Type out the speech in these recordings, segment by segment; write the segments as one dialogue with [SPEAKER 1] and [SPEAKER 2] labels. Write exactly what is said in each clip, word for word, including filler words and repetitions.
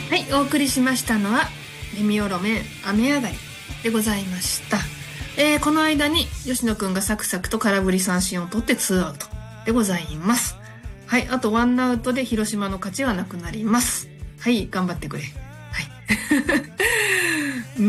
[SPEAKER 1] はい、お送りしましたのはレミオロメン雨上がりでございました。えー、この間に吉野くんがサクサクと空振り三振を取ってツーアウトでございます。はい、あとワンアウトで広島の勝ちはなくなります。はい、頑張ってくれ。はい。うん。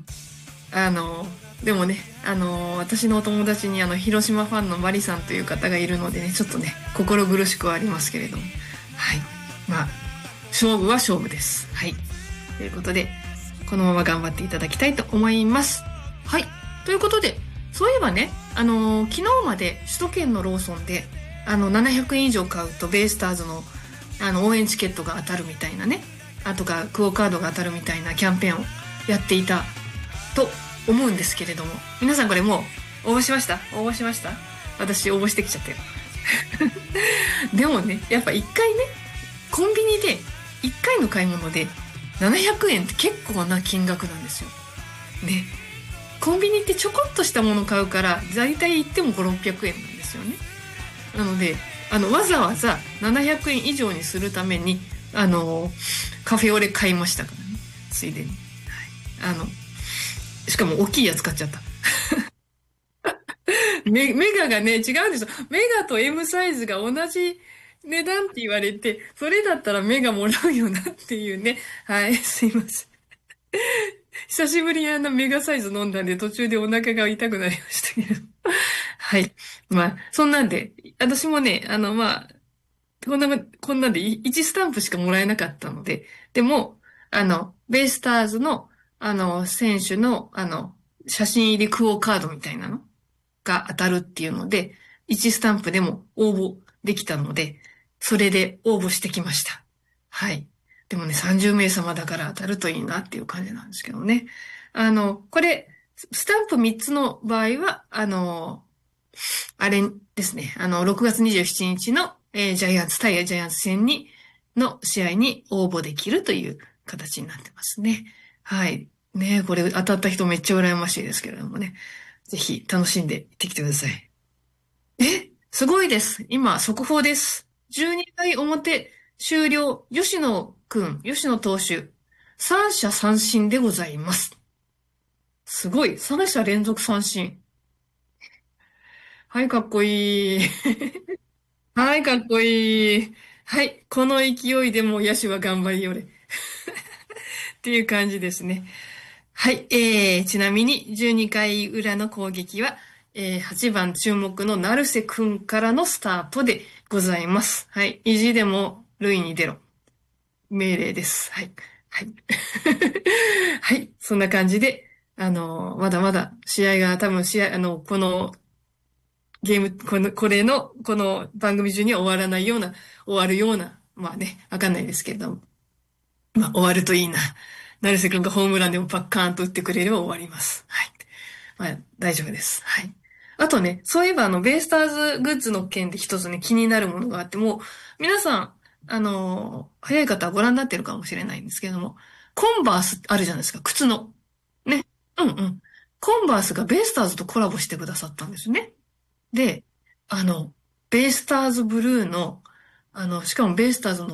[SPEAKER 1] あの、でもね、あの、私のお友達にあの、広島ファンのマリさんという方がいるのでね、ちょっとね、心苦しくはありますけれども。はい。まあ、勝負は勝負です。はい。ということで、このまま頑張っていただきたいと思います。はい。ということで、そういえばね、あのー、昨日まで首都圏のローソンで、あの、ななひゃくえん以上買うとベイスターズの、あの、応援チケットが当たるみたいなね、あとか、クオカードが当たるみたいなキャンペーンをやっていたと思うんですけれども、皆さんこれもう応募しました？応募しました？私応募してきちゃったよ。でもね、やっぱ一回ね、コンビニでいっかいの買い物でななひゃくえんって結構な金額なんですよ。ね。コンビニってちょこっとしたもの買うから、だいたい行ってもごひゃく、ろっぴゃくえんなんですよね。なので、あの、わざわざななひゃくえん以上にするために、あの、カフェオレ買いましたからね。ついでに。はい。あの、しかも大きいやつ買っちゃった。メ、メガがね、違うんですよ。メガと M サイズが同じ値段って言われて、それだったらメガもらうよなっていうね。はい、すいません。久しぶりにあのメガサイズ飲んだんで途中でお腹が痛くなりましたけど。はい。まあ、そんなんで、私もね、あの、まあ、こんな、こんなんでいちスタンプしかもらえなかったので、でも、あの、ベイスターズの、あの、選手の、あの、写真入りクオカードみたいなのが当たるっていうので、いちスタンプでも応募できたので、それで応募してきました。はい。でもね、さんじゅうめいさまだから当たるといいなっていう感じなんですけどね。あの、これ、スタンプみっつの場合は、あの、あれですね、あの、ろくがつにじゅうしちにちの、えージャイアンツ対ジャイアンツ戦に、の試合に応募できるという形になってますね。はい。ね、これ当たった人めっちゃ羨ましいですけれどもね。ぜひ楽しんでいってきてください。え、すごいです。今、速報です。じゅうにかい表終了。吉野くん、吉野投手、三者三振でございます。すごい。三者連続三振。はい、かっこいい。はい、かっこいい。はい、この勢いでもう野手は頑張りよれ。っていう感じですね。はい、えー、ちなみにじゅうにかい裏の攻撃は、えー、はちばん注目の成瀬くんからのスタートでございます。はい、意地でも塁に出ろ。命令です。はい。はい。はい。そんな感じで、あの、まだまだ試合が多分試合、あの、このゲーム、この、これの、この番組中には終わらないような、終わるような、まあね、わかんないですけれども、まあ終わるといいな。成瀬くんがホームランでもパッカーンと打ってくれれば終わります。はい。まあ大丈夫です。はい。あとね、そういえばあの、ベイスターズグッズの件で一つね、気になるものがあって、もう、皆さん、あのー早い方はご覧になってるかもしれないんですけれども、コンバースあるじゃないですか、靴の。ね。うんうん。コンバースがベイスターズとコラボしてくださったんですね。で、あの、ベイスターズブルーの、あの、しかもベイスターズの